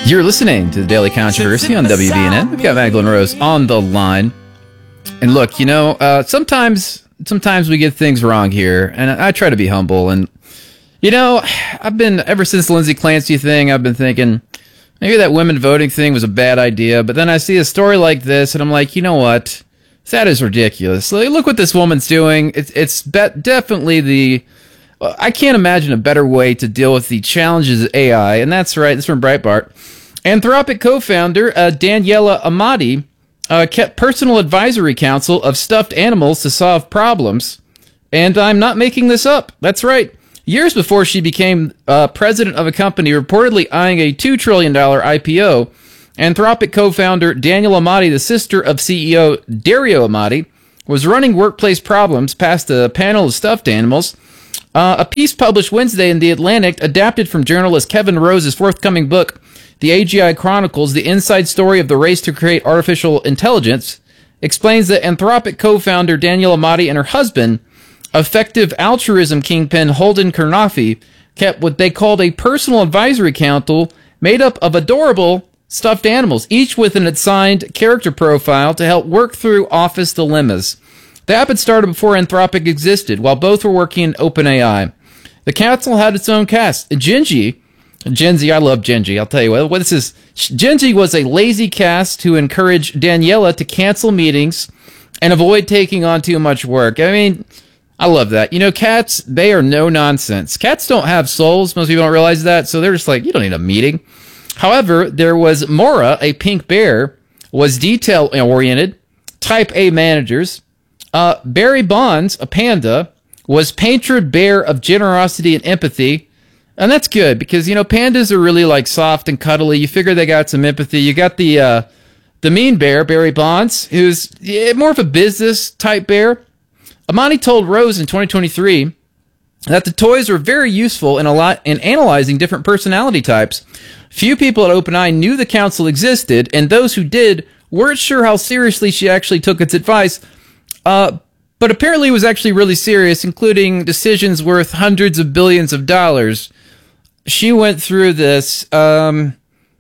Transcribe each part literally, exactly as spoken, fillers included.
You're listening to the Daily Controversy on W B N N. We've got Magdalene Rose on the line. And look, you know, uh, sometimes sometimes we get things wrong here, and I, I try to be humble. And, you know, I've been, ever since the Lindsay Clancy thing, I've been thinking, maybe that women voting thing was a bad idea. But then I see a story like this, and I'm like, you know what? That is ridiculous. Like, look what this woman's doing. It's, it's bet definitely the... I can't imagine a better way to deal with the challenges of A I, and that's right, this is from Breitbart. Anthropic co-founder uh, Daniela Amati uh, kept personal advisory council of stuffed animals to solve problems, and I'm not making this up. That's right. Years before she became uh, president of a company reportedly eyeing a two trillion dollars I P O, Anthropic co-founder Daniela Amati, the sister of C E O Dario Amati, was running workplace problems past a panel of stuffed animals. Uh, a piece published Wednesday in The Atlantic, adapted from journalist Kevin Rose's forthcoming book, The A G I Chronicles, the inside story of the race to create artificial intelligence, explains that Anthropic co-founder Daniela Amati and her husband, effective altruism kingpin Holden Karnofsky, kept what they called a personal advisory council made up of adorable stuffed animals, each with an assigned character profile to help work through office dilemmas. The app had started before Anthropic existed, while both were working in OpenAI. The council had its own cast. Genji, Genji, I love Genji, I'll tell you what, what this is. Genji was a lazy cast who encouraged Daniela to cancel meetings and avoid taking on too much work. I mean, I love that. You know, cats, they are no nonsense. Cats don't have souls. Most people don't realize that, so they're just like, you don't need a meeting. However, there was Mora, a pink bear, was detail-oriented, type A managers. Uh, Barry Bonds, a panda, was painted bear of generosity and empathy. And that's good because, you know, pandas are really like soft and cuddly. You figure they got some empathy. You got the uh, the mean bear, Barry Bonds, who's yeah, more of a business type bear. Amani told Rose in twenty twenty-three that the toys were very useful in a lot in analyzing different personality types. Few people at OpenAI knew the council existed, and those who did weren't sure how seriously she actually took its advice. Uh, but apparently it was actually really serious, including decisions worth hundreds of billions of dollars. She went through this. Um,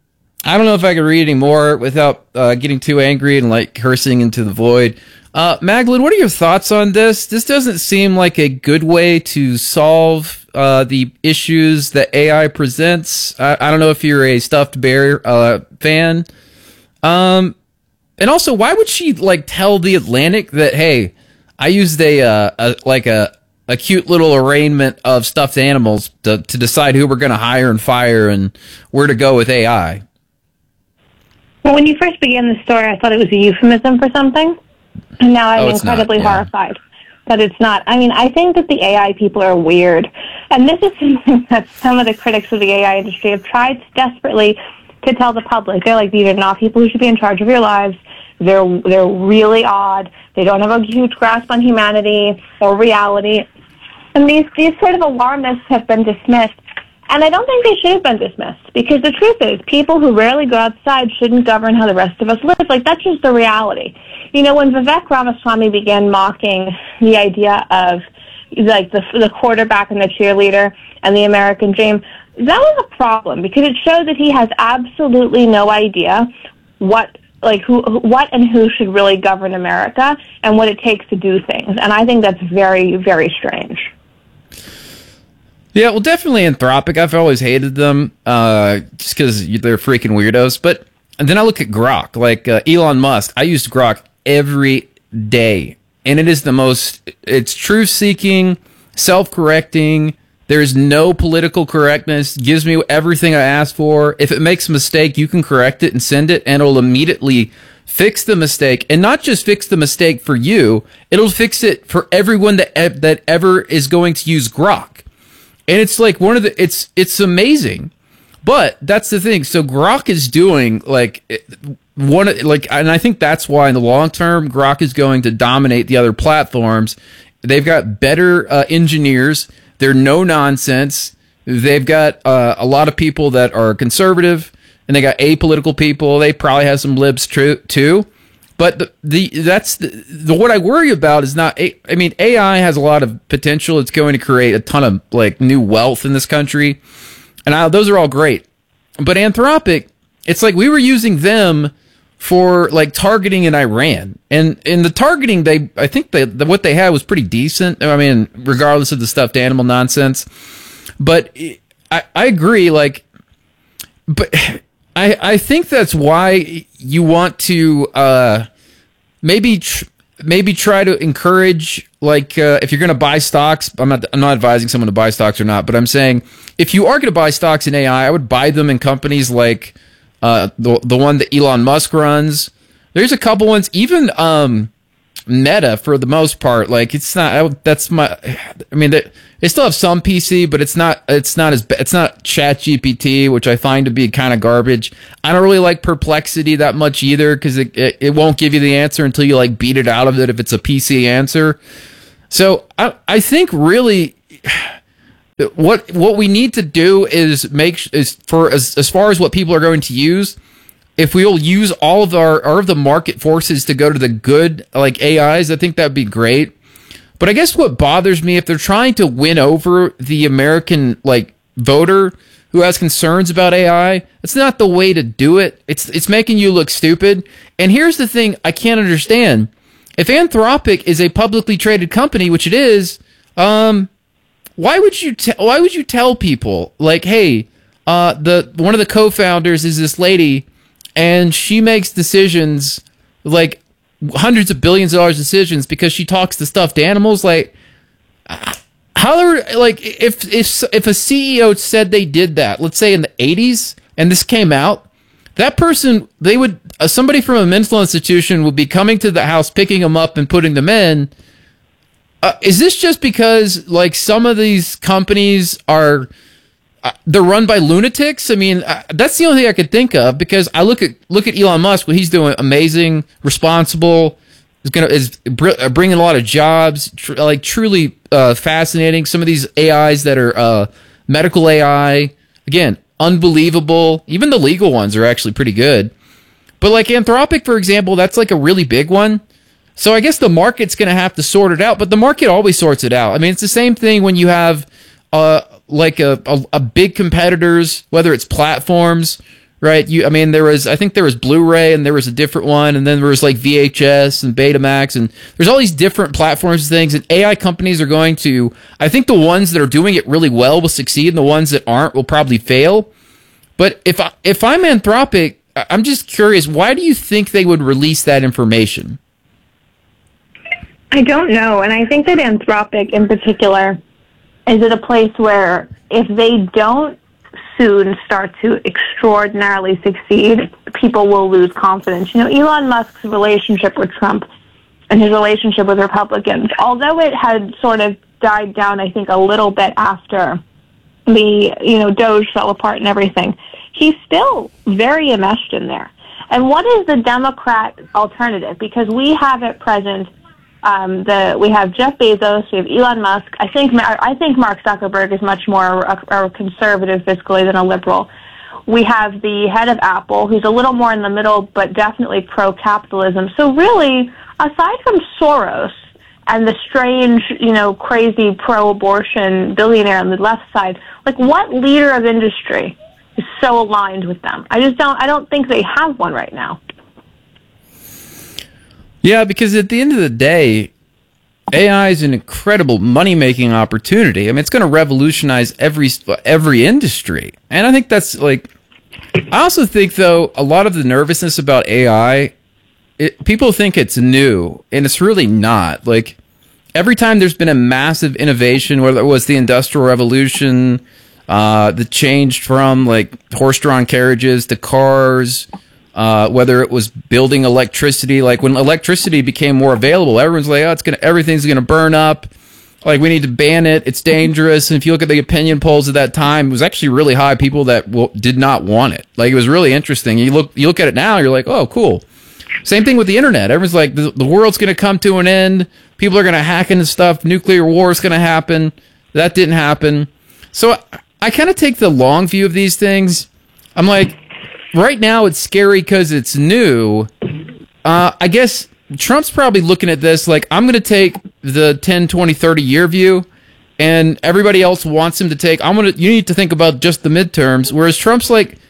I don't know if I could read any more without uh, getting too angry and like cursing into the void. Uh, Magdalene, what are your thoughts on this? This doesn't seem like a good way to solve uh, the issues that A I presents. I, I don't know if you're a stuffed bear uh, fan. Um... And also, why would she like tell the Atlantic that, hey, I used a, uh, a like a a cute little arraignment of stuffed animals to to decide who we're going to hire and fire and where to go with A I? Well, when you first began the story, I thought it was a euphemism for something, and now I'm oh, incredibly not, yeah. horrified that it's not. I mean, I think that the A I people are weird, and this is something that some of the critics of the A I industry have tried desperately to tell the public. They're like, these are not people who should be in charge of your lives. They're they're really odd. They don't have a huge grasp on humanity or reality. And these, these sort of alarmists have been dismissed. And I don't think they should have been dismissed, because the truth is, people who rarely go outside shouldn't govern how the rest of us live. Like, that's just the reality. You know, when Vivek Ramaswamy began mocking the idea of, like, the, the quarterback and the cheerleader and the American dream, that was a problem, because it showed that he has absolutely no idea what like who, what and who should really govern America and what it takes to do things. And I think that's very, very strange. Yeah, well, definitely Anthropic. I've always hated them uh, just because they're freaking weirdos. But and then I look at Grok, like uh, Elon Musk. I use Grok every day, and it is the most, it's truth-seeking, self-correcting. There's no political correctness. Gives me everything I ask for. If it makes a mistake, you can correct it and send it, and it'll immediately fix the mistake. And not just fix the mistake for you, it'll fix it for everyone that that ever is going to use Grok. And it's like one of the, it's it's amazing. But that's the thing. So Grok is doing like one like, and I think that's why in the long term, Grok is going to dominate the other platforms. They've got better uh, engineers. They're no nonsense. They've got uh, a lot of people that are conservative, and they got apolitical people. They probably have some libs too. too. But the, the that's the, the what I worry about is not. I mean, A I has a lot of potential. It's going to create a ton of like new wealth in this country, and I, those are all great. But Anthropic, it's like we were using them for like targeting in Iran, and in the targeting, they I think they, the, what they had was pretty decent. I mean, regardless of the stuffed animal nonsense, but I, I agree. Like, but I I think that's why you want to uh, maybe tr- maybe try to encourage, like, uh, if you're going to buy stocks. I'm not I'm not advising someone to buy stocks or not, but I'm saying if you are going to buy stocks in A I, I would buy them in companies like. Uh, the the one that Elon Musk runs. There's a couple ones, even um, Meta for the most part. Like it's not. That's my. I mean, they, they still have some P C, but it's not. It's not as. It's not ChatGPT, which I find to be kind of garbage. I don't really like Perplexity that much either, because it, it it won't give you the answer until you like beat it out of it if it's a P C answer. So I I think really. What what we need to do is make is for as as far as what people are going to use, if we'll use all of our all of the market forces to go to the good like A Is, I think that'd be great. But I guess what bothers me, if they're trying to win over the American like voter who has concerns about A I, it's not the way to do it. It's it's making you look stupid. And here's the thing I can't understand. If Anthropic is a publicly traded company, which it is, um Why would you te- why would you tell people like, hey, uh, the one of the co-founders is this lady, and she makes decisions like hundreds of billions of dollars decisions because she talks to stuffed animals? Like, how are like if if if a C E O said they did that, let's say in the eighties, and this came out, that person they would uh, somebody from a mental institution would be coming to the house, picking them up, and putting them in. Uh, is this just because, like, some of these companies are, uh, they're run by lunatics? I mean, uh, that's the only thing I could think of, because I look at look at Elon Musk, what he's doing, amazing, responsible, is gonna is br- bringing a lot of jobs, tr- like truly uh, fascinating. Some of these A Is that are uh, medical A I, again, unbelievable. Even the legal ones are actually pretty good. But like Anthropic, for example, that's like a really big one. So I guess the market's going to have to sort it out, but the market always sorts it out. I mean, it's the same thing when you have uh, like a, a, a big competitors, whether it's platforms, right? You, I mean, there was, I think there was Blu-ray, and there was a different one, and then there was like V H S and Betamax, and there's all these different platforms and things, and A I companies are going to, I think the ones that are doing it really well will succeed, and the ones that aren't will probably fail. But if I, if I'm Anthropic, I'm just curious, why do you think they would release that information? I don't know, and I think that Anthropic in particular is at a place where if they don't soon start to extraordinarily succeed, people will lose confidence. You know, Elon Musk's relationship with Trump and his relationship with Republicans, although it had sort of died down, I think, a little bit after the, you know, Doge fell apart and everything, he's still very enmeshed in there. And what is the Democrat alternative? Because we have at present Um, the we have Jeff Bezos, we have Elon Musk. I think I think Mark Zuckerberg is much more a, a conservative fiscally than a liberal. We have the head of Apple, who's a little more in the middle, but definitely pro-capitalism. So really, aside from Soros and the strange, you know, crazy pro-abortion billionaire on the left side, like what leader of industry is so aligned with them? I just don't. I don't think they have one right now. Yeah, because at the end of the day, A I is an incredible money-making opportunity. I mean, it's going to revolutionize every every industry. And I think that's, like... I also think, though, a lot of the nervousness about A I, it, people think it's new, and it's really not. Like, every time there's been a massive innovation, whether it was the Industrial Revolution, uh, the change from, like, horse-drawn carriages to cars... Uh, whether it was building electricity, like when electricity became more available, everyone's like, oh, it's gonna, everything's gonna burn up. Like, we need to ban it. It's dangerous. And if you look at the opinion polls at that time, it was actually really high. People that w- did not want it. Like, it was really interesting. You look, you look at it now, you're like, oh, cool. Same thing with the internet. Everyone's like, the, the world's gonna come to an end. People are gonna hack into stuff. Nuclear war is gonna happen. That didn't happen. So I, I kind of take the long view of these things. I'm like, right now, it's scary because it's new. Uh, I guess Trump's probably looking at this like, I'm going to take the ten, twenty, thirty year view, and everybody else wants him to take, I'm going to, you need to think about just the midterms. Whereas Trump's like,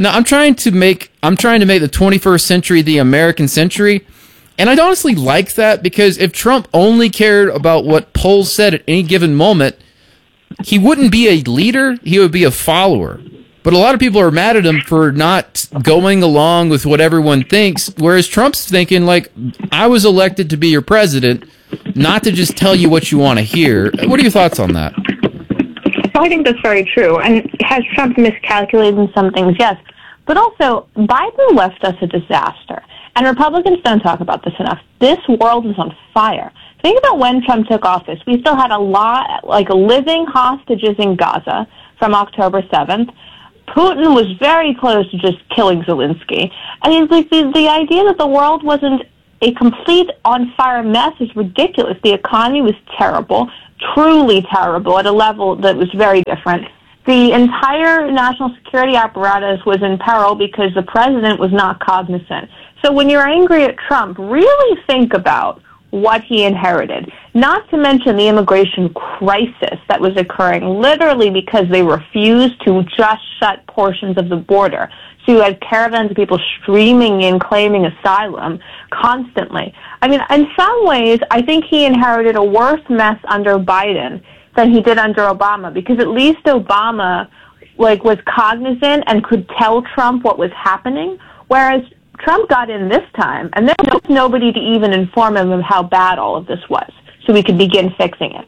No, I'm trying to make I'm trying to make the twenty-first century the American century. And I'd honestly like that, because if Trump only cared about what polls said at any given moment, he wouldn't be a leader, he would be a follower. But a lot of people are mad at him for not going along with what everyone thinks, whereas Trump's thinking, like, I was elected to be your president, not to just tell you what you want to hear. What are your thoughts on that? I think that's very true. And has Trump miscalculated in some things? Yes. But also, Biden left us a disaster. And Republicans don't talk about this enough. This world is on fire. Think about when Trump took office. We still had a lot, like living hostages in Gaza from October seventh. Putin was very close to just killing Zelensky. I mean, the, the, the idea that the world wasn't a complete on-fire mess is ridiculous. The economy was terrible, truly terrible, at a level that was very different. The entire national security apparatus was in peril because the president was not cognizant. So when you're angry at Trump, really think about what he inherited, not to mention the immigration crisis that was occurring literally because they refused to just shut portions of the border. So you had caravans of people streaming in claiming asylum constantly. I mean, in some ways, I think he inherited a worse mess under Biden than he did under Obama, because at least Obama like was cognizant and could tell Trump what was happening, whereas Trump got in this time, and there was nobody to even inform him of how bad all of this was, so we could begin fixing it.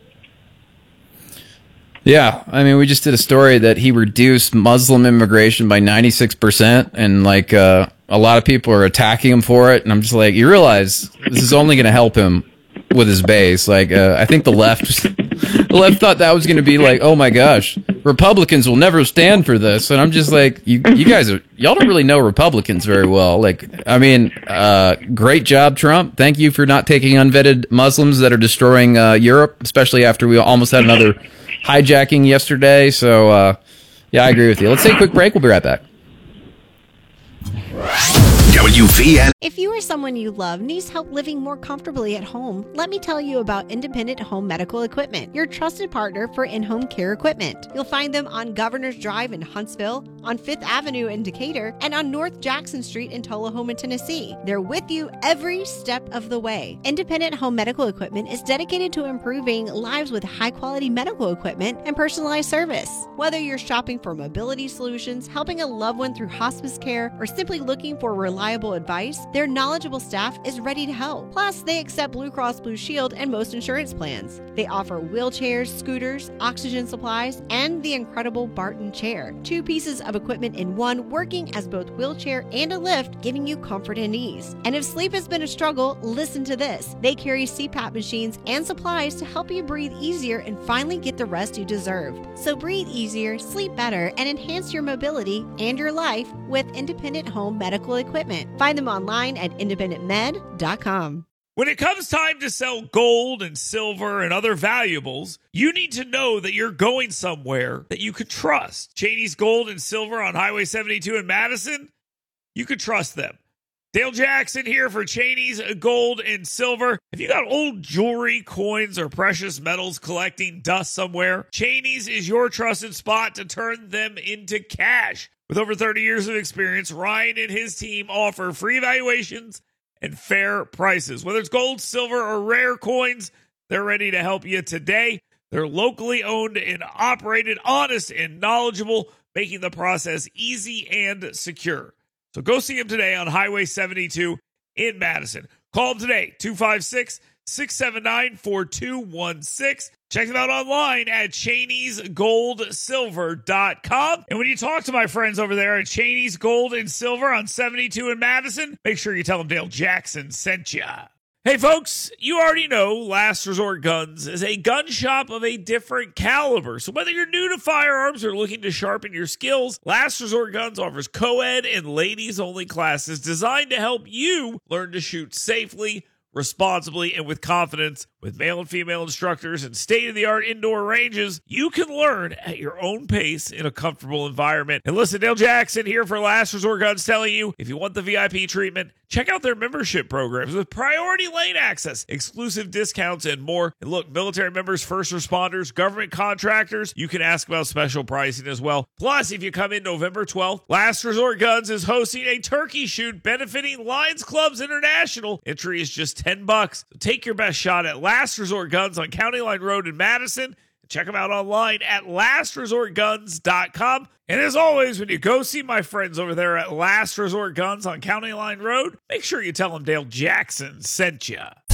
Yeah, I mean, we just did a story that he reduced Muslim immigration by ninety-six percent, and like uh, a lot of people are attacking him for it, and I'm just like, you realize this is only going to help him with his base. Like, uh, I think the left, the left thought that was going to be like, oh my gosh, Republicans will never stand for this, and I'm just like, you, you guys are, y'all don't really know Republicans very well. Like, I mean, uh, great job, Trump. Thank you for not taking unvetted Muslims that are destroying uh, Europe, especially after we almost had another hijacking yesterday. So, uh, yeah, I agree with you. Let's take a quick break. We'll be right back. W V N. If you or someone you love needs help living more comfortably at home, let me tell you about Independent Home Medical Equipment, your trusted partner for in-home care equipment. You'll find them on Governor's Drive in Huntsville, on Fifth Avenue in Decatur, and on North Jackson Street in Tullahoma, Tennessee. They're with you every step of the way. Independent Home Medical Equipment is dedicated to improving lives with high-quality medical equipment and personalized service. Whether you're shopping for mobility solutions, helping a loved one through hospice care, or simply looking for reliable advice, their knowledgeable staff is ready to help. Plus, they accept Blue Cross Blue Shield and most insurance plans. They offer wheelchairs, scooters, oxygen supplies, and the incredible Barton chair. Two pieces of equipment in one, working as both wheelchair and a lift, giving you comfort and ease. And if sleep has been a struggle, listen to this. They carry C PAP machines and supplies to help you breathe easier and finally get the rest you deserve. So breathe easier, sleep better, and enhance your mobility and your life with Independent Home Medical Equipment. Find them online at independent med dot com. When it comes time to sell gold and silver and other valuables, you need to know that you're going somewhere that you could trust. Cheney's Gold and Silver on Highway seventy-two in Madison, you could trust them. Dale Jackson here for Cheney's Gold and Silver. If you got old jewelry, coins, or precious metals collecting dust somewhere, Cheney's is your trusted spot to turn them into cash. With over thirty years of experience, Ryan and his team offer free evaluations and fair prices. Whether it's gold, silver, or rare coins, they're ready to help you today. They're locally owned and operated, honest and knowledgeable, making the process easy and secure. So go see them today on Highway seventy-two in Madison. Call them today, two five six, six seven nine, four two one six. Check them out online at Cheneys Gold Silver dot com. And when you talk to my friends over there at Cheney's Gold and Silver on seventy-two in Madison, make sure you tell them Dale Jackson sent ya. Hey folks, you already know Last Resort Guns is a gun shop of a different caliber. So whether you're new to firearms or looking to sharpen your skills, Last Resort Guns offers co-ed and ladies-only classes designed to help you learn to shoot safely, responsibly and with confidence. With male and female instructors and state-of-the-art indoor ranges, you can learn at your own pace in a comfortable environment. And listen, Dale Jackson here for Last Resort Guns telling you, if you want the V I P treatment, check out their membership programs with priority lane access, exclusive discounts, and more. And look, military members, first responders, government contractors, you can ask about special pricing as well. Plus, if you come in November twelfth, Last Resort Guns is hosting a turkey shoot benefiting Lions Clubs International. Entry is just ten bucks. So take your best shot at Last Resort Guns on County Line Road in Madison. Check them out online at last resort guns dot com. And as always, when you go see my friends over there at Last Resort Guns on County Line Road, make sure you tell them Dale Jackson sent you.